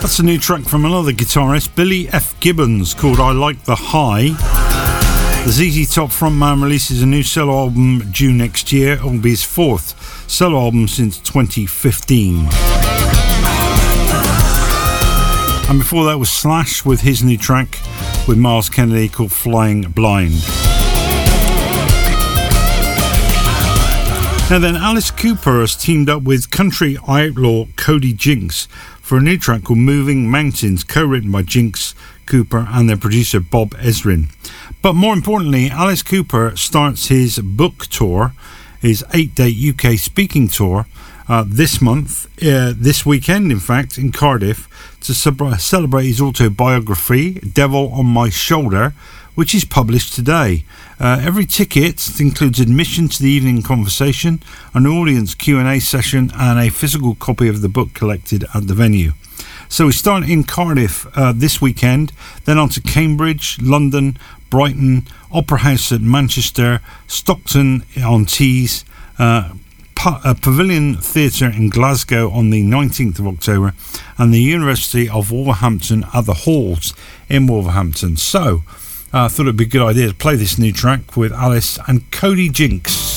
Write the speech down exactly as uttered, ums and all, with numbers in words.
That's a new track from another guitarist, Billy F. Gibbons, called I Like the High. The Z Z Top frontman releases a new solo album due next year. It will be his fourth solo album since twenty fifteen. And before that was Slash with his new track with Miles Kennedy called Flying Blind. Now then, Alice Cooper has teamed up with country outlaw Cody Jinks for a new track called Moving Mountains, co-written by Jinks, Cooper and their producer Bob Ezrin. But more importantly, Alice Cooper starts his book tour, his eight-day U K speaking tour, uh, this month, uh, this weekend in fact, in Cardiff, to sub- celebrate his autobiography, Devil on My Shoulder, which is published today. Uh, every ticket includes admission to the evening conversation, an audience Q and A session and a physical copy of the book collected at the venue. So we start in Cardiff uh, this weekend, then on to Cambridge, London, Brighton, Opera House at Manchester, Stockton on Tees, uh, Pa- uh, Pavilion Theatre in Glasgow on the nineteenth of October, and the University of Wolverhampton at the Halls in Wolverhampton. So I uh, thought it'd be a good idea to play this new track with Alice and Cody Jinks.